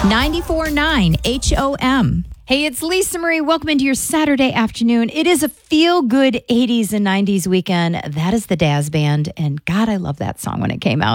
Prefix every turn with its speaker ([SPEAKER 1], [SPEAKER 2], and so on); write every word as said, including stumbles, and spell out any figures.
[SPEAKER 1] ninety-four point nine H O M. Hey, it's Lisa Marie. Welcome into your Saturday afternoon. It is a feel-good eighties and nineties weekend. That is the Dazz Band, and God, I love that song when it came out.